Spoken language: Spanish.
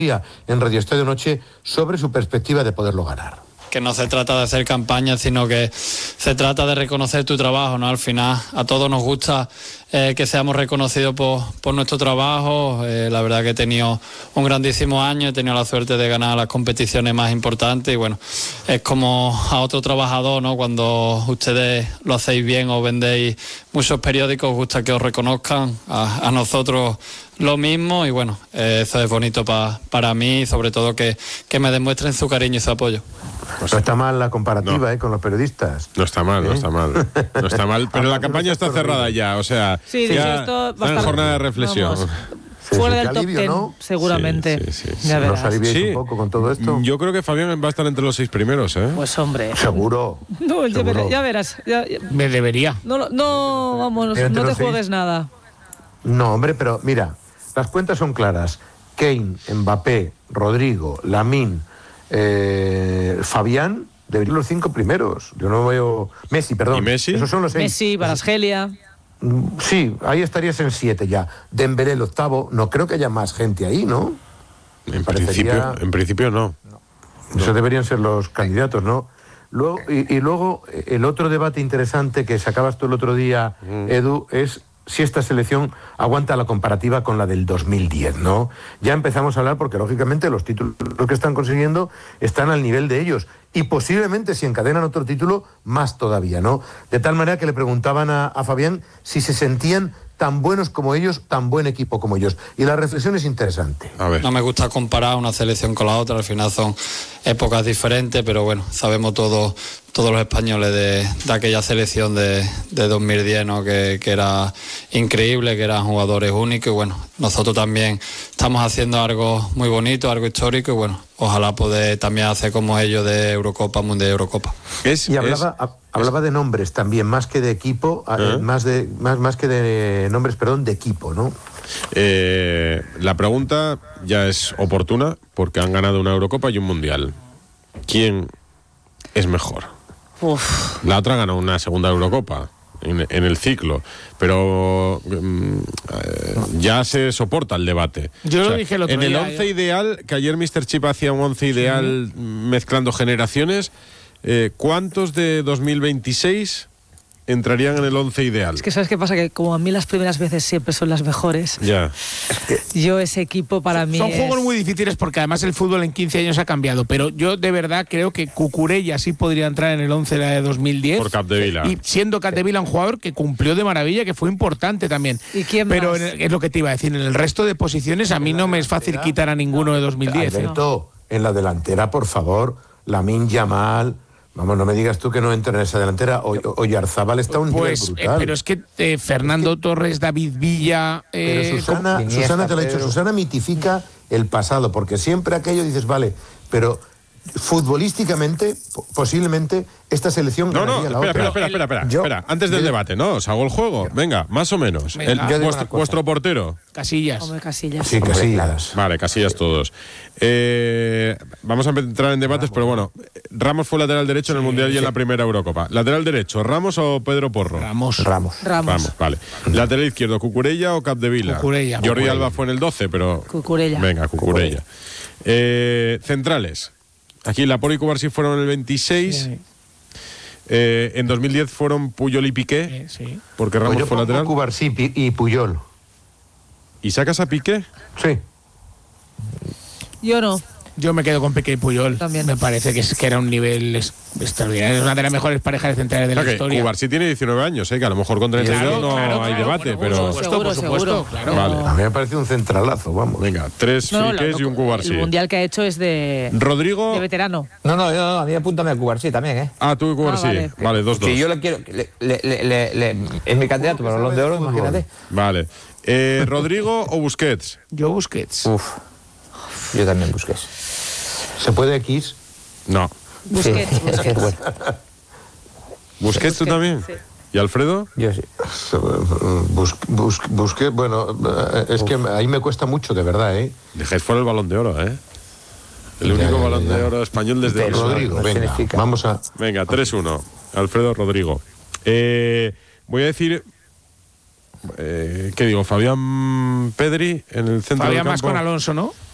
en Radio Estadio Noche sobre su perspectiva de poderlo ganar. Que no se trata de hacer campaña, sino que se trata de reconocer tu trabajo, ¿no? Al final a todos nos gusta que seamos reconocidos por nuestro trabajo. La verdad que he tenido un grandísimo año, he tenido la suerte de ganar las competiciones más importantes y bueno, es como a otro trabajador, ¿no? Cuando ustedes lo hacéis bien o vendéis muchos periódicos, os gusta que os reconozcan, a nosotros lo mismo y bueno, eso es bonito para mí y sobre todo que me demuestren su cariño y su apoyo. No está mal la comparativa, con los periodistas. No está mal, no está mal. No está mal, pero la campaña está cerrada ya, o sea, sí, ya esto está en jornada de reflexión. Vamos, fuera del top 10, ¿no? Seguramente. Sí. Ya verás. ¿Nos aliviáis un poco con todo esto? Yo creo que Fabián va a estar entre los 6 primeros, ¿eh? Pues hombre. Seguro. No, seguro. Ya verás. Me debería. No, vamos, no te juegues nada. No, hombre, pero mira, las cuentas son claras. Kane, Mbappé, Rodrigo, Lamine, Fabián, deberían los 5 primeros. Yo no veo... Messi, perdón. ¿Y Messi? Esos son los 6. Messi, Kvaratskhelia. Sí, ahí estarías en 7 ya. Dembélé el 8º. No creo que haya más gente ahí, ¿no? En principio no. Esos deberían ser los candidatos, ¿no? Luego, y luego, el otro debate interesante que sacabas tú el otro día, Edu, es si esta selección aguanta la comparativa con la del 2010, ¿no? Ya empezamos a hablar porque, lógicamente, los títulos que están consiguiendo están al nivel de ellos. Y posiblemente, si encadenan otro título, más todavía, ¿no? De tal manera que le preguntaban a Fabián si se sentían tan buenos como ellos, tan buen equipo como ellos. Y la reflexión es interesante. A ver. No me gusta comparar una selección con la otra, al final son épocas diferentes, pero bueno, sabemos todos los españoles de aquella selección de 2010, ¿no? Que era increíble, que eran jugadores únicos y bueno, nosotros también estamos haciendo algo muy bonito, algo histórico y bueno, ojalá poder también hacer como ellos de Eurocopa, Mundial de Eurocopa. Y hablaba de nombres también, más que de equipo, más que de nombres, perdón, de equipo, ¿no? La pregunta ya es oportuna porque han ganado una Eurocopa y un Mundial. ¿Quién es mejor? Uf. La otra ganó una segunda Eurocopa en el ciclo, pero ya se soporta el debate. Yo lo dije el otro día. En el 11 ideal, que ayer Mr. Chip hacía un 11 ideal mezclando generaciones, ¿cuántos de 2026 entrarían en el 11 ideal? Es que ¿sabes qué pasa? Que como a mí las primeras veces siempre son las mejores. Ya. Yo ese equipo para mí son juegos muy difíciles porque además el fútbol en 15 años ha cambiado, pero yo de verdad creo que Cucurella sí podría entrar en el 11 de 2010. Por Capdevila. Y siendo Capdevila un jugador que cumplió de maravilla, que fue importante también. ¿Y quién pero más? Es lo que te iba a decir, en el resto de posiciones a mí no me es fácil quitar a ninguno de 2010. Alberto, en la delantera, por favor, Lamine Yamal... Vamos, no me digas tú que no entra en esa delantera. Oyarzábal está a un nivel brutal. Pero es que Fernando Torres, David Villa... Pero Susana te lo ha dicho, Susana mitifica el pasado, porque siempre aquello dices, vale, pero futbolísticamente, posiblemente, esta selección ganaría la otra. Espera, antes del debate, ¿no? Os hago el juego. Venga, más o menos. Vuestro portero. Casillas. Hombre, Casillas. Sí, Casillas. Vale, Casillas todos. Vamos a entrar en debates, pero bueno, Ramos fue lateral derecho en el Mundial y en la primera Eurocopa. ¿Lateral derecho, Ramos o Pedro Porro? Ramos, vale. ¿Lateral izquierdo, Cucurella o Capdevila? Cucurella. Jordi Alba fue en el 12, pero... Cucurella. Venga, Cucurella. Centrales. Aquí Laporte y Cubarsí fueron en el 26. Sí. En 2010 fueron Puyol y Piqué. Sí. Porque Ramos fue lateral. Cubarsí y Puyol. ¿Y sacas a Piqué? Sí. Yo no. Yo me quedo con Piqué y Puyol. También. Me parece que era un nivel extraordinario. Es una de las mejores parejas de centrales de la historia. Cubarsí tiene 19 años, que a lo mejor con 32 no hay debate, pero... Por supuesto, claro. Vale. A mí me parece un centralazo, vamos. Venga, 3 Piqués y un Cubarsí. El mundial que ha hecho es de... Rodrigo... De veterano. No, a mí apúntame a Cubarsí también, ¿eh? Ah, tú y Cubarsí. Vale, 2-2. Si yo le quiero... es mi candidato para el Balón de Oro, imagínate. Vale. ¿Rodrigo o Busquets? Yo Busquets. Yo también Busquets. ¿Se puede X? No. Busquets. Sí, es que es bueno. ¿Busquets tú también? Sí. ¿Y Alfredo? Yo sí. Busquets, bueno, es que ahí me cuesta mucho, de verdad, ¿eh? Dejáis fuera el Balón de Oro, ¿eh? El único Balón de Oro español desde... Rodrigo, venga, vamos a... Venga, 3-1. Alfredo, Rodrigo. Voy a decir... ¿qué digo? Fabián Pedri en el centro Fabián del campo. más con Alonso, ¿no?